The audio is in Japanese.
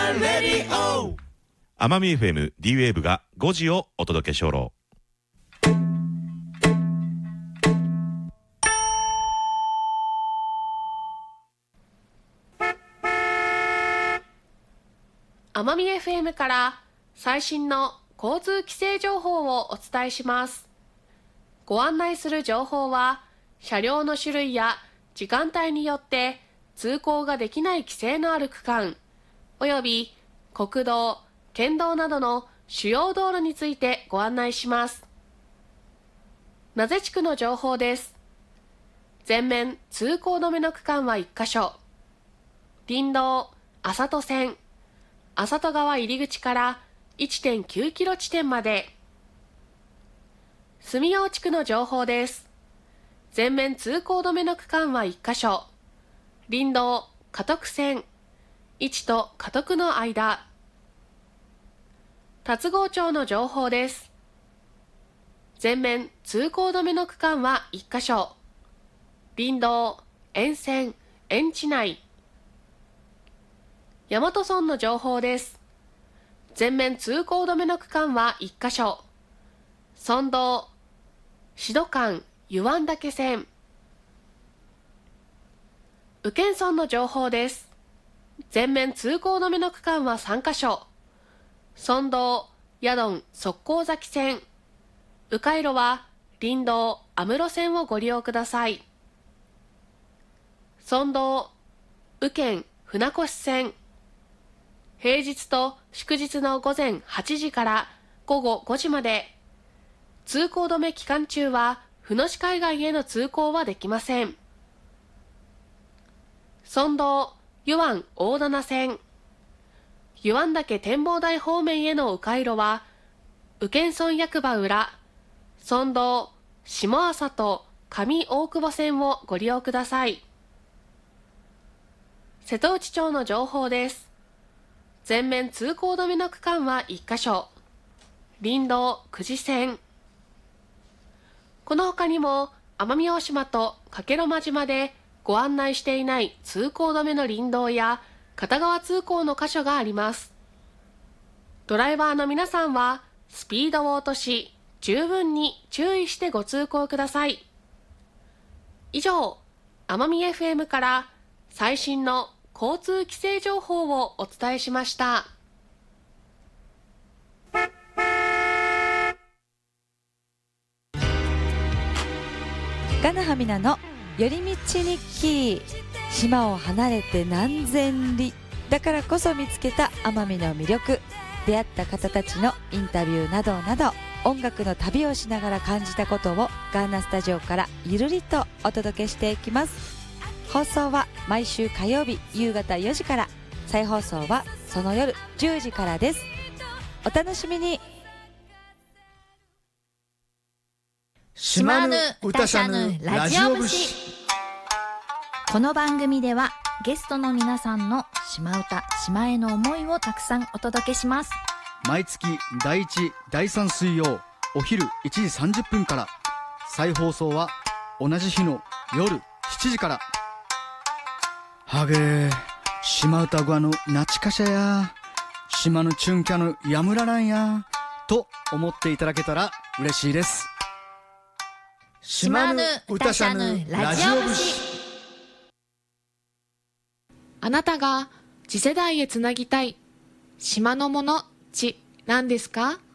レディオ奄美 FM D ウェーブが5時をお届けしょろう。 奄美 FM から最新の交通規制情報をお伝えします。ご案内する情報は車両の種類や時間帯によって通行ができない規制のある区間および国道、県道などの主要道路についてご案内します。名瀬地区の情報です。全面通行止めの区間は1カ所。林道、浅戸線、浅戸川入口から 1.9 キロ地点まで。住用地区の情報です。全面通行止めの区間は1カ所。林道、加徳線、1と加徳の間。龍郷町の情報です。全面通行止めの区間は1カ所。林道、沿線、園地内。大和村の情報です。全面通行止めの区間は1カ所。村道、志度間、湯湾岳線。宇検村の情報です。全面通行止めの区間は3カ所。村道、矢丼、側溝崎線。迂回路は林道、安室線をご利用ください。村道、宇検、船越線。平日と祝日の午前8時から午後5時まで。通行止め期間中は船越海岸への通行はできません。村道、湯湾大棚線。湯湾岳展望台方面への迂回路は宇検村役場裏、村道、下浅と上大久保線をご利用ください。瀬戸内町の情報です。全面通行止めの区間は1カ所。林道、久慈線。この他にも奄美大島と加計呂麻島でご案内していない通行止めの林道や片側通行の箇所があります。ドライバーの皆さんはスピードを落とし十分に注意してご通行ください。以上、奄美 FM から最新の交通規制情報をお伝えしました。 ガナハミナの寄り道日記。島を離れて何千里だからこそ見つけた奄美の魅力、出会った方たちのインタビューなどなど、音楽の旅をしながら感じたことをガーナスタジオからゆるりとお届けしていきます。放送は毎週火曜日夕方4時から、再放送はその夜10時からです。お楽しみに。 島ぬ歌しゃぬラジオ節。この番組ではゲストの皆さんの島歌、島への思いをたくさんお届けします。 毎月第1、第3水曜お昼1時30分から、再放送は同じ日の夜7時から。はげー、島歌ごのなちかしゃや、島のチュンキャのやむららんやと思っていただけたら嬉しいです。 島ぬ歌しゃぬラジオ節。 あなたが次世代へつなぎたい島のもの、地なんですか？